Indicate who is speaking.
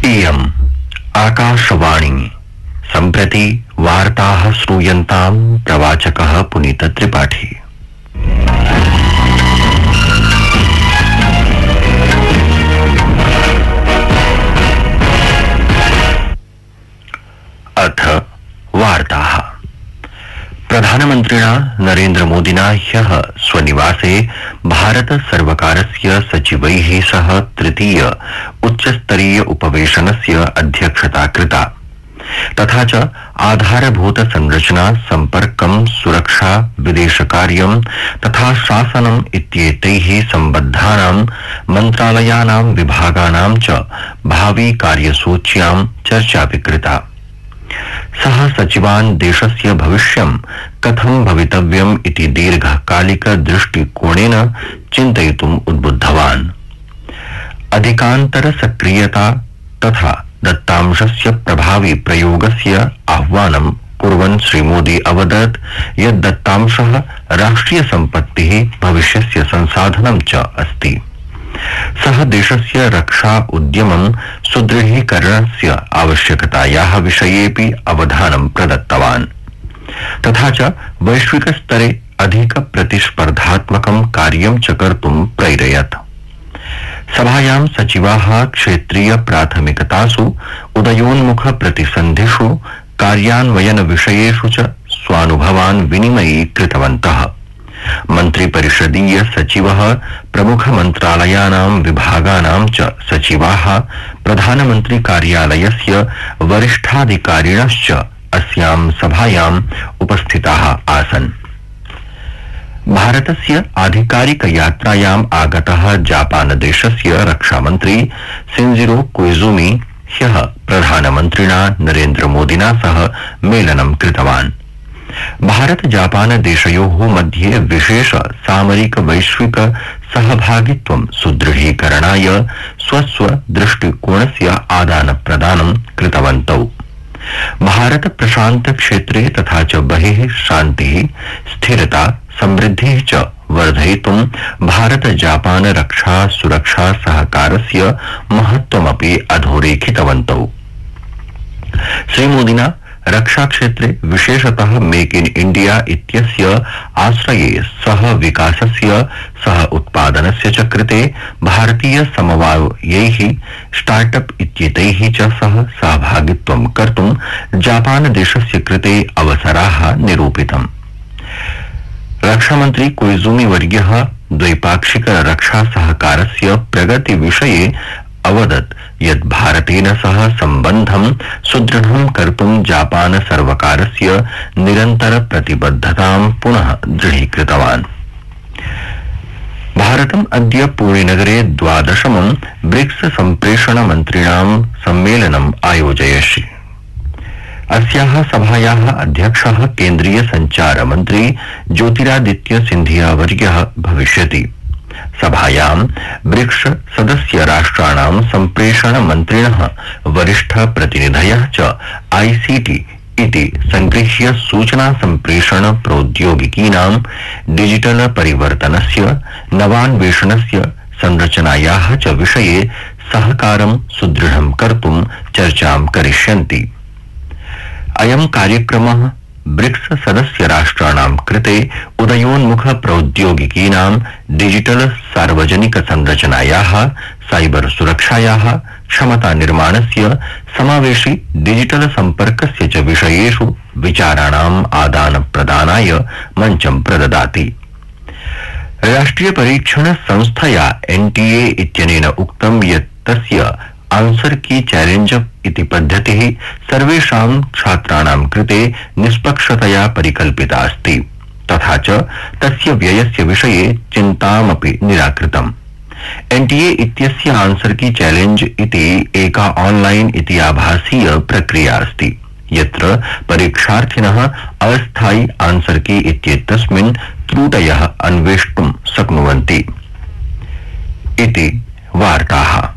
Speaker 1: इयम् आकाशवाणी सम्प्रति वार्ताः श्रूयन्ताम् प्रवाचकः पुनीत त्रिपाठी। अथ वार्ताः। प्रधानमन्त्रिणा नरेन्द्र मोदिना ह्यः स्वनिवासे भारत सर्वकारस्य सचिवैः सह तृतीय उच्चस्तरीय उपवेशनस्य अध्यक्षता कृता। तथा च आधारभूत संरचना, संपर्कं, सुरक्षा, विदेशकार्यं तथा शासनम् इत्येतैः सम्बद्धानां मन्त्रालयानां विभागानां च भावी कार्यसूच्यां चर्चा विकृता। सः सचिवान् देशस्य भविष्यं कथं भवितव्यम् इति दीर्घकालिक दृष्टिकोणेन चिन्तयितुम् उद्बुद्धवान्। अधिकान्तर सक्रियता तथा दत्तांशस्य प्रभावी प्रयोगस्य आह्वानं कुर्वन् श्रीमोदी अवदत् यत् दत्तांशः राष्ट्रिय सम्पत्तिः, भविष्यस्य संसाधनं च अस्ति। सः देशस्य रक्षा उद्यमं सुदृढीकरणस्य आवश्यकतायाः विषयेऽपि अवधानं प्रदत्तवान्। तथा च वैश्विक स्तरे अधिक प्रतिस्पर्धात्मकं कार्यं च कर्तुं प्रैरयत्। सभायां सचिवाः क्षेत्रीय प्राथमिकतासु, उदयोन्मुख प्रतिसन्धिषु, कार्यान्वयन विषयेषु च स्वानुभवान् विनिमयीकृतवन्तः। मन्त्रिपरिषदीय सचिवः, प्रमुख मन्त्रालयानां विभागानां च सचिवाः, प्रधानमन्त्री कार्यालयस्य वरिष्ठाधिकारिणश्च अस्यां सभायाम् उपस्थिताः आसन्। भारतस्य आधिकारिक यात्रायाम् आगतः जापान देशस्य रक्षामन्त्री शिंजिरो कोइजुमी ह्यः प्रधानमन्त्रिणा नरेन्द्र मोदिना सह मेलनं कृतवान्। भारत जापान देशयोः मध्ये विशेष सामरिक वैश्विक सहभागित्वं सुदृढीकरणाय स्वस्व दृष्टिकोणस्य आदान प्रदानं कृतवन्तौ। भारत प्रशांत क्षेत्रे तथा च बहिः शान्तिः, स्थिरता, समृद्धिः च वर्धयितुं भारत जापान रक्षा सुरक्षा सहकारस्य महत्त्वमपि अधोरेखितवन्तौ। श्रीमोदिना रक्षा क्षेत्रे विशेषतः मेक इन इंडिया इत्यस्य आश्रये सह विकासस्य, सह उत्पादनस्य च कृते भारतीय समवायैः, स्टार्टअप इत्येतैः च सह सहभागित्वं कर्तुं जापान देशस्य कृते अवसराः निरूपितम्। रक्षामन्त्री कोइजुमी वर्यः द्वैपाक्षिक रक्षा सहकारस्य प्रगति विषये अवदत् यत् भारतेन सह सम्बन्धं सुदृढं कर्तुं जापान सर्वकारस्य निरन्तर प्रतिबद्धतां पुनः दृढीकृतवान्। भारतम् अद्य पुणेनगरे 12मं ब्रिक्स सम्प्रेषण मन्त्रिणां सम्मेलनम् आयोजयिष्यति। अस्याः सभायाः अध्यक्षः केन्द्रीय सञ्चार मन्त्री ज्योतिरादित्य सिन्धिया वर्यः भविष्यति। सभायां ब्रिक्स सदस्य राष्ट्राणां सम्प्रेषण मन्त्रिणः, वरिष्ठ प्रतिनिधयः च आईसीटी इति संगृह्य सूचना सम्प्रेषण प्रौद्योगिकीनां डिजिटल परिवर्तनस्य, नवान्वेषणस्य, संरचनायाः च विषये सहकारं सुदृढं कर्तुं चर्चां करिष्यन्ति। अयं कार्यक्रमः ब्रिक्स सदस्य राष्ट्राणां कृते उदयोन्मुख प्रौद्योगिकीनां, डिजिटल सार्वजनिक संरचनायाः, साइबर सुरक्षायाः, क्षमता निर्माणस्य, समावेशी डिजिटल संपर्कस्य च विषयेषु विचाराणाम् आदान प्रदानाय मञ्चं प्रददाति। राष्ट्रिय परीक्षण संस्थया एनटीए इत्यनेन उक्तं यत् तस्य आंसर की चैलेंज इति पद्धतिः सर्वेषां छात्राणां कृते निष्पक्षतया परिकल्पिता अस्ति। तथा च तस्य व्ययस्य विषये चिन्तामपि निराकृतम्। एनटीए इत्यस्य आंसर की चैलेंज इति एका ऑनलाइन इति आभासीय प्रक्रिया अस्ति, यत्र परीक्षार्थिनः अस्थायी आंसर की इत्येतस्मिन् त्रुटयः अन्वेष्टुं शक्नुवन्ति। इति वार्ताः।